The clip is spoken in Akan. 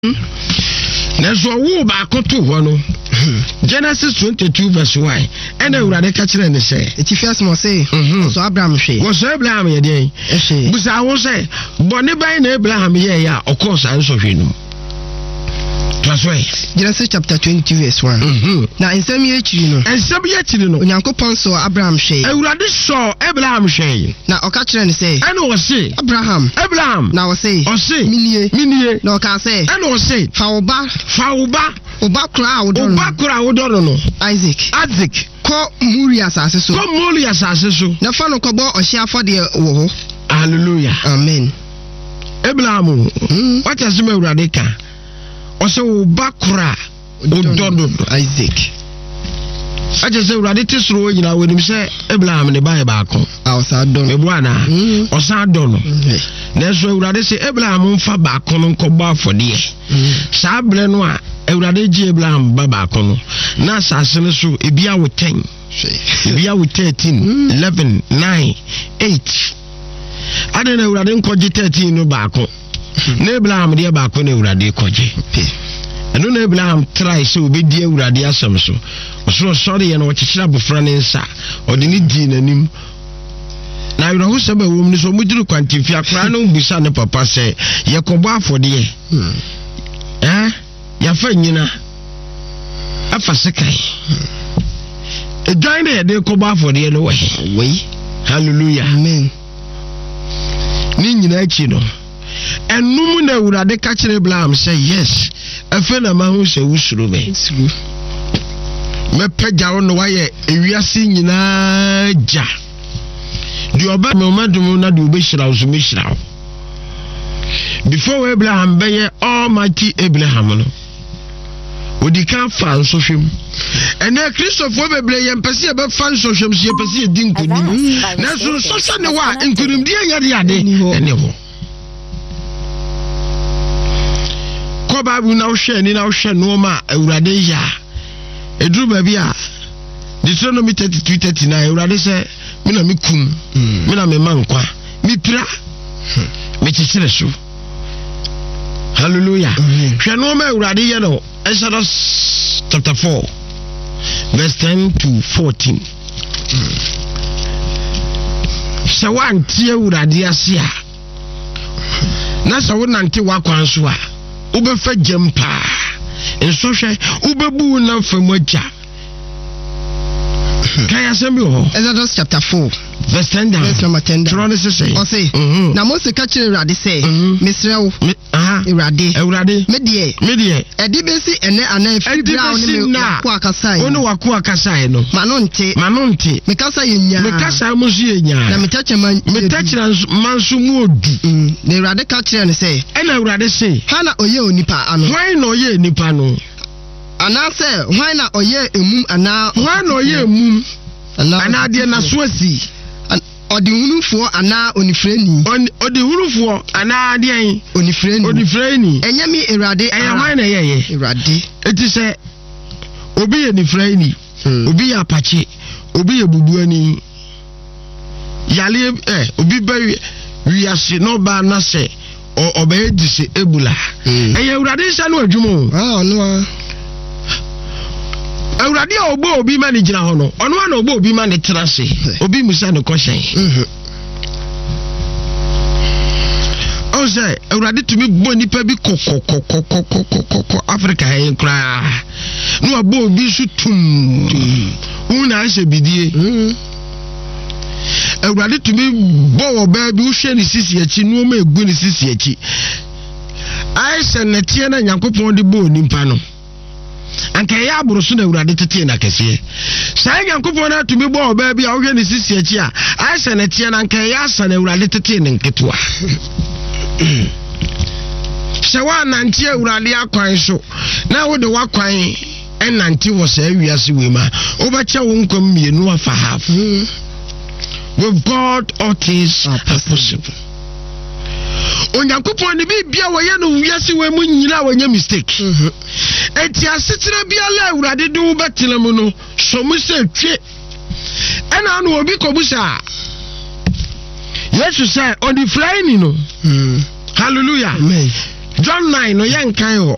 Neso wo ba koto ho no. Genesis 22 verse 1. Ena urade ka kire ne say. Eti first mo say. So Abraham hwe. Wo so Abraham ye den. Busa wo say boni ban na Abraham ye ya of course anso hwe no. Genesis chapter 22 verse 1. Now in some year chiri no. Onyankopon so Abraham hwe. Urade so Abraham hwe. Na oka kire ne say. Ena wo say Abraham. Na wo say. Minie. Na oka say. Ena wo say. Fa oba kura awodoro no. Isaac. Ko Moriah asase so. Na fa no ko bo ohia afode wo ho. Hallelujah. Amen. Abraham. What has me urade ka? Ose oba kura ododo Isaac. Aje se urade tisro nyina wenim se Abraham ne bae ba ko. Awsadon. Ebuana. Osadon. Na so urade se Abraham mfa ba ko no nkobo afode. Sa bre no a urade ji Abraham ba ko no. Na asase ne so ebia wo 10. Ebia wo 13, 11, 9, 8. Ade na urade nkoje 13 no ba ko. Na Abraham de ba ko na urade koje. Eno na Abraham try so obedi urade asem so. So sorry ye no chichira bofra ne nsa. Ode ni di nanim. Na yoro ho sebe wo mu so muduru kwantifi akra no busa ne papa se ye kobo afode ye. Ya fa nyina. Afa sekai. Edwan na de kobo afode ye no we. Hallelujah. Amen. Ni nyina achi no. Enum na urade ka kire Abraham say yes. Afa na ma hu se wusuru me. Me pega no waye ewiase nyina ja. Di oba me madum na di obehira wo so mehira. Before Abraham be almighty Abraham no. Odi kan fa so hwem. Ene Christopher bebre ye mpese ye be fa so hwem se ye pese ye din konim. Na so so ne wa nkonim die yade ene ho. Ko babu na wo hwe ni na wo hwe no ma awurade ya. Edru ba bia Deuteronomy 32:39 urade se me na mekum me na me mankwa me pira me chichire so. Hallelujah. Hwe no ma urade ye no Exodus chapter 4 verse 10 to 14. Sawan tie urade ase a na sawo nante wakwan so a ubefa jempa enso hwe ubebu na famoja. Kaya sembi ho Exodus chapter 4 verse 10 down. Verse number 10 down. Tron say. O say. Na Moses ka kire Urade say. Misrew. Urade. Me die. Edi besi ene ana fibra oni me ko akasai. Oni wako akasai no. Manonte. Me kasa yenya. Me kasa musu yenya. Na metache mansu mu odu. Na Urade ka kire ne say. Ena Urade say. Hana oye onipa ano. Why no oye nipa no? Ana say why na oye emum ana. Why no oye emum? Ana de na soasi. Odihunufo ana onifreni. Odihunufo ana de onifreni. Enyami Urade eya why na ye Urade. Eti say obi ye nifreni. Obi ya apache. Obi ye bubuani. Yale obi ba wiase no ba na say obaye dise ebula. Eya Urade sha no adwumo. No. Urade obo obi ma ne gina ho no. Ono na obo obi ma ne trase. Obi musa ne question. O say Urade tumi bo nipa bi kokokokokokoko Africa hen kra. No abo obi su tum. Una se bidie. Urade tumi bo oba bi wo hwe ne sisi achi no ma egu ne sisi achi. Ai se ne tie na Nyankopon de bo nipa no. Anka ya aburu so na Urade tete na kese. Sai Nyankopon na tumi bo oba bi a wo hwe ne sisi achi a ai se ne tie na anka ya asa na Urade tete ne nketua. Shawa nanti Urade akwan so na wo de wakwan enanti wo sa wiase we ma obacha wo nkom mienu afa half. With God all things are possible. Onyankopon ni bibia wo ye no wiase we mu nyina wo nya mistake. Enti asetena bia la Urade de wo betele mu no so mu se twe ena no obi kobusa Yesu say on the flying no. Hallelujah. Amen. John 9 no yankan ho